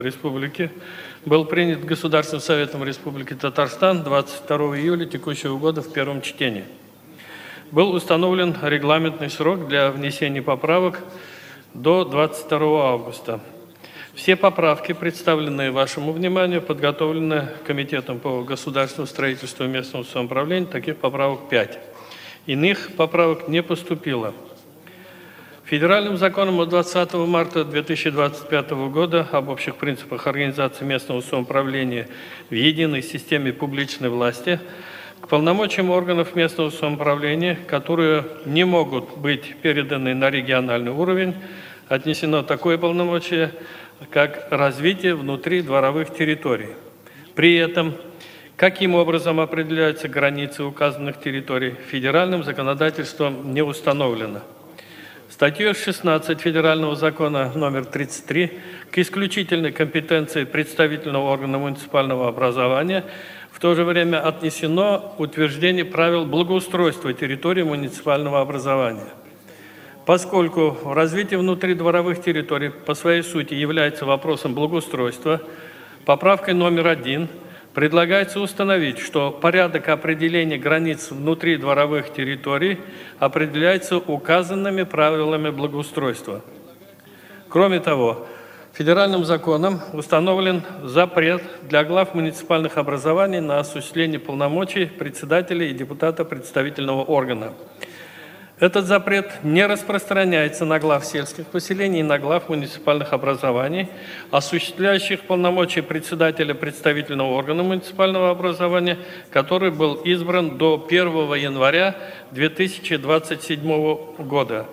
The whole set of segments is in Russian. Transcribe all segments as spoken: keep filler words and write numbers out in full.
Республики был принят Государственным Советом Республики Татарстан двадцать второго июля текущего года в первом чтении. Был установлен регламентный срок для внесения поправок до двадцать второго августа. Все поправки, представленные вашему вниманию, подготовлены Комитетом по государственному строительству и местному самоуправлению. Таких поправок пять. Иных поправок не поступило. Федеральным законом от двадцатого марта две тысячи двадцать пятого года об общих принципах организации местного самоуправления в единой системе публичной власти к полномочиям органов местного самоуправления, которые не могут быть переданы на региональный уровень, отнесено такое полномочие, как развитие внутридворовых территорий. При этом, каким образом определяются границы указанных территорий, федеральным законодательством не установлено. Статьей шестнадцать Федерального закона номер тридцать три к исключительной компетенции представительного органа муниципального образования в то же время отнесено утверждение правил благоустройства территории муниципального образования. Поскольку развитие внутридворовых территорий по своей сути является вопросом благоустройства, поправкой номер один предлагается установить, что порядок определения границ внутридворовых территорий определяется указанными правилами благоустройства. Кроме того, федеральным законом установлен запрет для глав муниципальных образований на осуществление полномочий председателя и депутата представительного органа. Этот запрет не распространяется на глав сельских поселений и на глав муниципальных образований, осуществляющих полномочия председателя представительного органа муниципального образования, который был избран до первого января две тысячи двадцать седьмого года.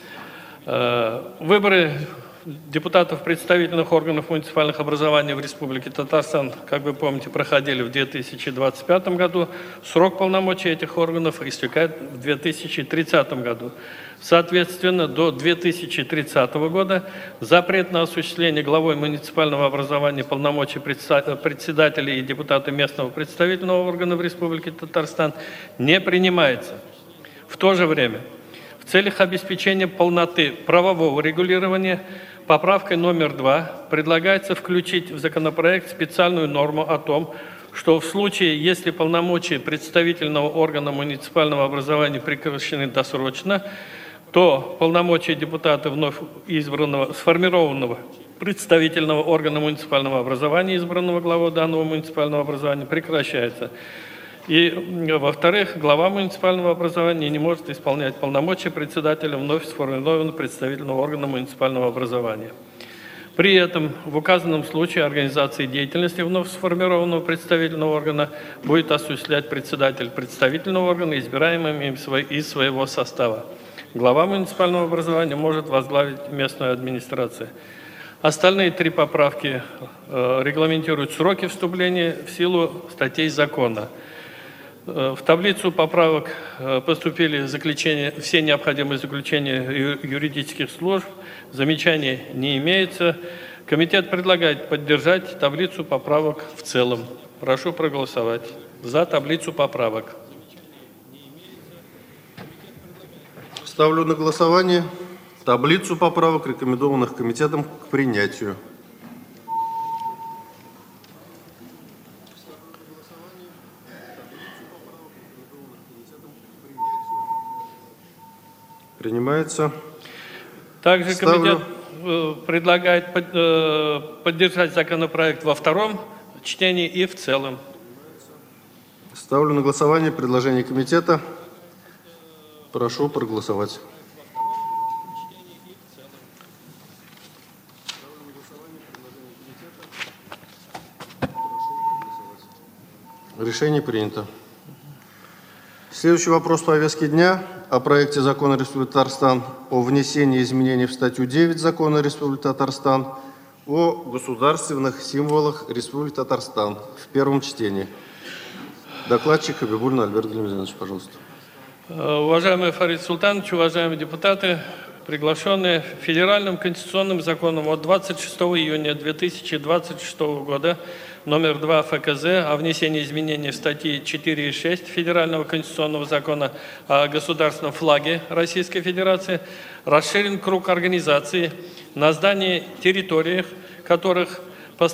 Выборы депутатов представительных органов муниципальных образований в Республике Татарстан, как вы помните, проходили в две тысячи двадцать пятом году. Срок полномочий этих органов истекает в две тысячи тридцатом году. Соответственно, до две тысячи тридцатого года запрет на осуществление главой муниципального образования полномочий председателя и депутата местного представительного органа в Республике Татарстан не принимается. В то же время, в целях обеспечения полноты правового регулирования, поправкой номер два предлагается включить в законопроект специальную норму о том, что в случае, если полномочия представительного органа муниципального образования прекращены досрочно, то полномочия депутата вновь избранного, сформированного представительного органа муниципального образования, избранного главой данного муниципального образования, прекращается. И, во-вторых, глава муниципального образования не может исполнять полномочия председателя вновь сформированного представительного органа муниципального образования. При этом в указанном случае организации деятельности вновь сформированного представительного органа будет осуществлять председатель представительного органа, избираемым им из своего состава. Глава муниципального образования может возглавить местную администрацию. Остальные три поправки э, регламентируют сроки вступления в силу статей закона. В таблицу поправок поступили заключения, все необходимые заключения юридических служб. Замечаний не имеется. Комитет предлагает поддержать таблицу поправок в целом. Прошу проголосовать за таблицу поправок. Ставлю на голосование таблицу поправок, рекомендованных комитетом к принятию. Принимается. Также Ставлю. комитет предлагает поддержать законопроект во втором чтении и в целом. Ставлю на голосование предложение комитета. Прошу проголосовать. Решение принято. Следующий вопрос по повестке дня о проекте закона Республики Татарстан о внесении изменений в статью девять закона Республики Татарстан о государственных символах Республики Татарстан в первом чтении. Докладчик Хабибуллин Альберт Галимзянович, пожалуйста. Уважаемый Фарид Султанович, уважаемые депутаты, приглашенные Федеральным конституционным законом от двадцать шестого июня две тысячи двадцать шестого года номер два эф ка зэ о внесении изменений в статьи четыре и шесть Федерального конституционного закона о государственном флаге Российской Федерации расширен круг организаций, на здании территориях которых